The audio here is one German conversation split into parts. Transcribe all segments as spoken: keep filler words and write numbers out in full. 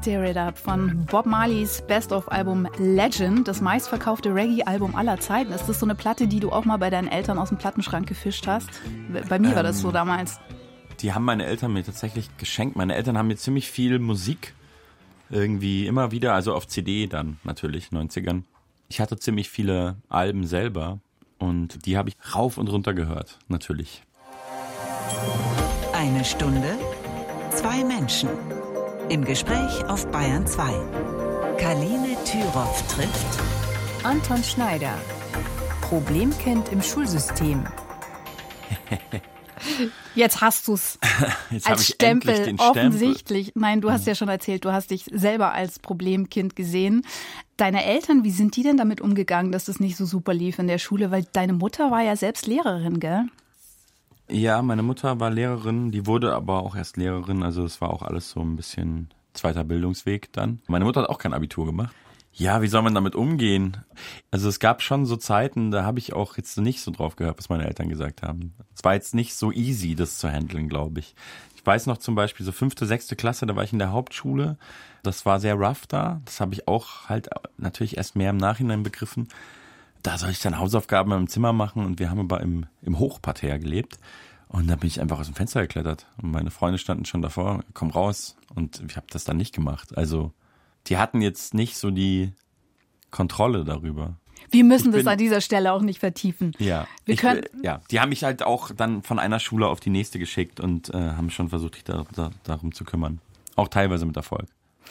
Tear It Up von Bob Marleys Best-of-Album Legend, das meistverkaufte Reggae-Album aller Zeiten. Ist das so eine Platte, die du auch mal bei deinen Eltern aus dem Plattenschrank gefischt hast? Bei mir ähm, war das so damals. Die haben meine Eltern mir tatsächlich geschenkt. Meine Eltern haben mir ziemlich viel Musik irgendwie immer wieder, also auf C D dann natürlich, neunzigern. Ich hatte ziemlich viele Alben selber und die habe ich rauf und runter gehört, natürlich. Eine Stunde, zwei Menschen. Im Gespräch auf Bayern zwei. Karline Thüroff trifft Anton Schneider. Problemkind im Schulsystem. Jetzt hast du's. Jetzt als ich Stempel, den Stempel. Offensichtlich. Nein, du hast ja schon erzählt, du hast dich selber als Problemkind gesehen. Deine Eltern, wie sind die denn damit umgegangen, dass das nicht so super lief in der Schule? Weil deine Mutter war ja selbst Lehrerin, gell? Ja, meine Mutter war Lehrerin, die wurde aber auch erst Lehrerin, also es war auch alles so ein bisschen zweiter Bildungsweg dann. Meine Mutter hat auch kein Abitur gemacht. Ja, wie soll man damit umgehen? Also es gab schon so Zeiten, da habe ich auch jetzt nicht so drauf gehört, was meine Eltern gesagt haben. Es war jetzt nicht so easy, das zu handeln, glaube ich. Ich weiß noch zum Beispiel so fünfte, sechste Klasse, da war ich in der Hauptschule. Das war sehr rough da. Das habe ich auch halt natürlich erst mehr im Nachhinein begriffen. Da soll ich dann Hausaufgaben im Zimmer machen und wir haben aber im, im Hochparterre gelebt. Und da bin ich einfach aus dem Fenster geklettert. Und meine Freunde standen schon davor, komm raus. Und ich habe das dann nicht gemacht. Also die hatten jetzt nicht so die Kontrolle darüber. Wir müssen bin, das an dieser Stelle auch nicht vertiefen. Ja, wir ich, können ja, die haben mich halt auch dann von einer Schule auf die nächste geschickt und äh, haben schon versucht, sich da, da, darum zu kümmern. Auch teilweise mit Erfolg.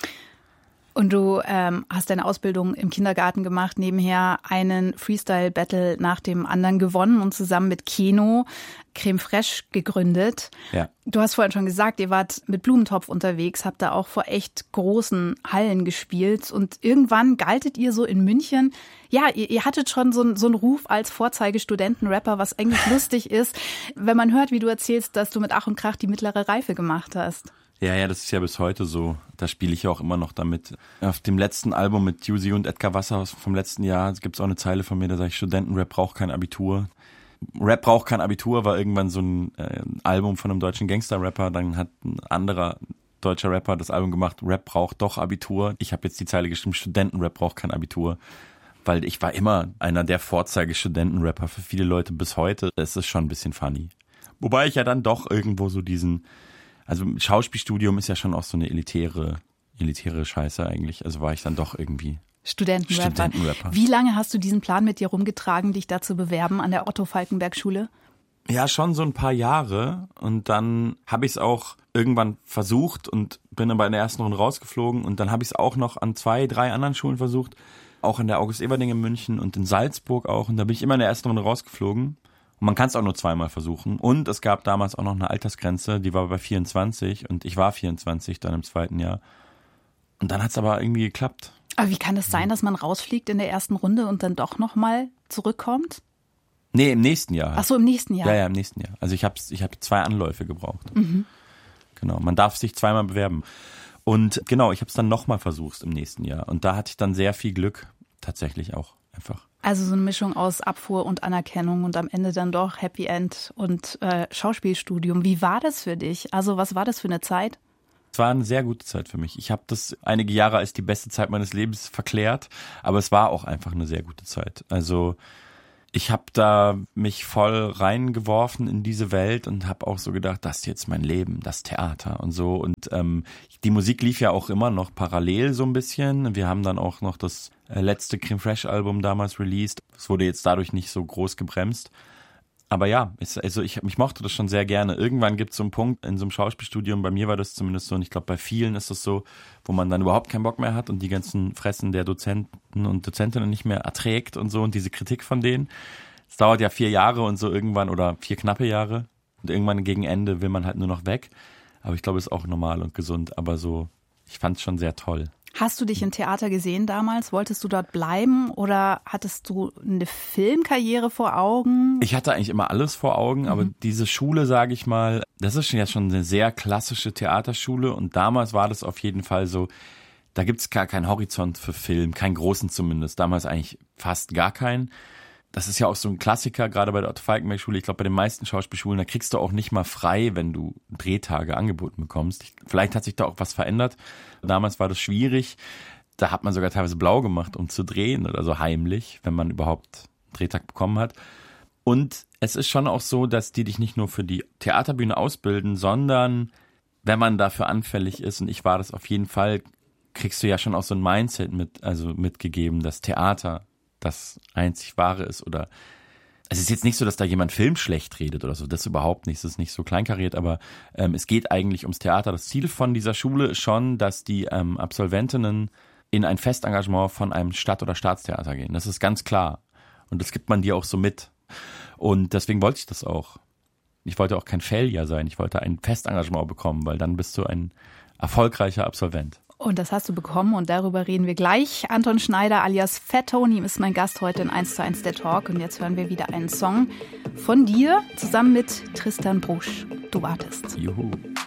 Und du ähm, hast deine Ausbildung im Kindergarten gemacht, nebenher einen Freestyle-Battle nach dem anderen gewonnen und zusammen mit Keno Creme Fraiche gegründet. Ja. Du hast vorhin schon gesagt, ihr wart mit Blumentopf unterwegs, habt da auch vor echt großen Hallen gespielt und irgendwann galtet ihr so in München, ja, ihr, ihr hattet schon so, so einen Ruf als Vorzeigestudenten-Rapper, was eigentlich lustig ist, wenn man hört, wie du erzählst, dass du mit Ach und Krach die mittlere Reife gemacht hast. Ja, ja, das ist ja bis heute so. Da spiele ich ja auch immer noch damit. Auf dem letzten Album mit Juicy und Edgar Wasserhaus vom letzten Jahr gibt's auch eine Zeile von mir, da sage ich, Studentenrap braucht kein Abitur. Rap braucht kein Abitur war irgendwann so ein äh, Album von einem deutschen Gangster-Rapper. Dann hat ein anderer deutscher Rapper das Album gemacht, Rap braucht doch Abitur. Ich habe jetzt die Zeile geschrieben, Studentenrap braucht kein Abitur. Weil ich war immer einer der Vorzeige-Studenten-Rapper für viele Leute bis heute. Es ist schon ein bisschen funny. Wobei ich ja dann doch irgendwo so diesen... Also Schauspielstudium ist ja schon auch so eine elitäre, elitäre Scheiße eigentlich. Also war ich dann doch irgendwie Studentenrapper. Studentenrapper. Wie lange hast du diesen Plan mit dir rumgetragen, dich da zu bewerben an der Otto-Falckenberg-Schule? Ja, schon so ein paar Jahre. Und dann habe ich es auch irgendwann versucht und bin aber in der ersten Runde rausgeflogen. Und dann habe ich es auch noch an zwei, drei anderen Schulen versucht. Auch an der August-Everding in München und in Salzburg auch. Und da bin ich immer in der ersten Runde rausgeflogen. Und man kann es auch nur zweimal versuchen. Und es gab damals auch noch eine Altersgrenze, die war bei vierundzwanzig und ich war vierundzwanzig dann im zweiten Jahr. Und dann hat es aber irgendwie geklappt. Aber wie kann es das sein, dass man rausfliegt in der ersten Runde und dann doch nochmal zurückkommt? Nee, im nächsten Jahr. Ach so, im nächsten Jahr? Ja, ja, im nächsten Jahr. Also ich habe ich hab zwei Anläufe gebraucht. Mhm. Genau, man darf sich zweimal bewerben. Und genau, ich habe es dann nochmal versucht im nächsten Jahr. Und da hatte ich dann sehr viel Glück, tatsächlich auch einfach. Also so eine Mischung aus Abfuhr und Anerkennung und am Ende dann doch Happy End und äh, Schauspielstudium. Wie war das für dich? Also was war das für eine Zeit? Es war eine sehr gute Zeit für mich. Ich habe das einige Jahre als die beste Zeit meines Lebens verklärt, aber es war auch einfach eine sehr gute Zeit. Also ich habe da mich voll reingeworfen in diese Welt und habe auch so gedacht, das ist jetzt mein Leben, das Theater und so. Und ähm, die Musik lief ja auch immer noch parallel so ein bisschen. Wir haben dann auch noch das äh, letzte Creme Fraiche Album damals released. Es wurde jetzt dadurch nicht so groß gebremst. Aber ja, es, also ich, ich mochte das schon sehr gerne. Irgendwann gibt es so einen Punkt in so einem Schauspielstudium, bei mir war das zumindest so, und ich glaube bei vielen ist das so, wo man dann überhaupt keinen Bock mehr hat und die ganzen Fressen der Dozenten und Dozentinnen nicht mehr erträgt und so und diese Kritik von denen. Es dauert ja vier Jahre und so irgendwann oder vier knappe Jahre und irgendwann gegen Ende will man halt nur noch weg. Aber ich glaube, es ist auch normal und gesund, aber so, ich fand es schon sehr toll. Hast du dich im Theater gesehen damals? Wolltest du dort bleiben oder hattest du eine Filmkarriere vor Augen? Ich hatte eigentlich immer alles vor Augen, aber mhm. diese Schule, sage ich mal, das ist ja schon eine sehr klassische Theaterschule und damals war das auf jeden Fall so, da gibt's gar keinen Horizont für Film, keinen großen zumindest, damals eigentlich fast gar keinen. das ist ja auch so ein Klassiker, gerade bei der Otto-Falckenberg-Schule. Ich glaube, bei den meisten Schauspielschulen, da kriegst du auch nicht mal frei, wenn du Drehtage angeboten bekommst. Ich, vielleicht hat sich da auch was verändert. Damals war das schwierig. Da hat man sogar teilweise blau gemacht, um zu drehen oder so heimlich, wenn man überhaupt einen Drehtag bekommen hat. Und es ist schon auch so, dass die dich nicht nur für die Theaterbühne ausbilden, sondern wenn man dafür anfällig ist, und ich war das auf jeden Fall, kriegst du ja schon auch so ein Mindset mit, also mitgegeben, dass Theater das einzig Wahre ist. Oder es ist jetzt nicht so, dass da jemand Film schlecht redet oder so, das überhaupt nicht, das ist nicht so kleinkariert, aber ähm, es geht eigentlich ums Theater. Das Ziel von dieser Schule ist schon, dass die ähm, Absolventinnen in ein Festengagement von einem Stadt- oder Staatstheater gehen. Das ist ganz klar. Und das gibt man dir auch so mit. Und deswegen wollte ich das auch. Ich wollte auch kein Failure sein. Ich wollte ein Festengagement bekommen, weil dann bist du ein erfolgreicher Absolvent. Und das hast du bekommen und darüber reden wir gleich. Anton Schneider alias Fat Tony ist mein Gast heute in eins zu eins der Talk. Und jetzt hören wir wieder einen Song von dir zusammen mit Tristan Brusch. Du wartest. Juhu.